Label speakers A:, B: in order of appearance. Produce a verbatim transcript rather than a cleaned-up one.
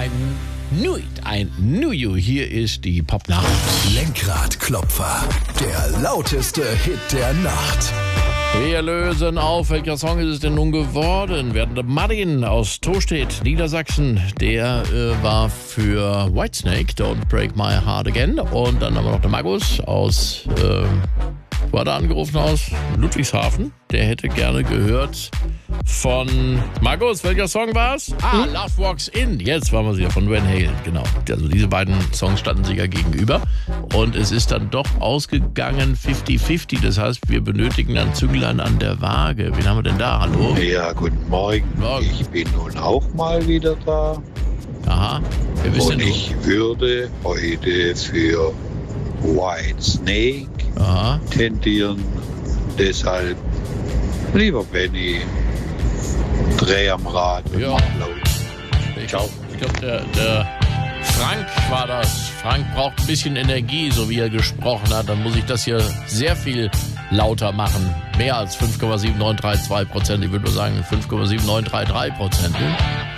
A: I knew it, I knew you. Hier ist die Popnacht.
B: Lenkradklopfer, der lauteste Hit der Nacht.
A: Wir lösen auf, welcher Song ist es denn nun geworden? Wir hatten den Martin aus Tostedt, Niedersachsen. Der äh, war für Whitesnake, Don't Break My Heart Again. Und dann haben wir noch den Markus aus, äh, wo hat er angerufen, aus Ludwigshafen. Der hätte gerne gehört von Markus, welcher Song war's? Ah, hm? Love Walks In. Jetzt waren wir sie ja von Van Halen, genau. Also diese beiden Songs standen sich ja gegenüber. Und es ist dann doch ausgegangen fünfzig fünfzig. Das heißt, wir benötigen ein Zünglein an der Waage. Wen haben wir denn da? Hallo?
C: Ja, guten Morgen.
A: Morgen.
C: Ich bin nun auch mal wieder da.
A: Aha. Wer bist
C: Und
A: denn du?
C: ich würde heute für Whitesnake
A: Aha.
C: tendieren. Deshalb, lieber Benny, dreh am Rad und
A: Ja.
C: mach laut.
A: Ich
C: Ciao.
A: glaube, der, der Frank war das. Frank braucht ein bisschen Energie, so wie er gesprochen hat. Dann muss ich das hier sehr viel lauter machen. Mehr als fünf Komma sieben neun drei zwei Prozent. Ich würde nur sagen fünf Komma sieben neun drei drei Prozent.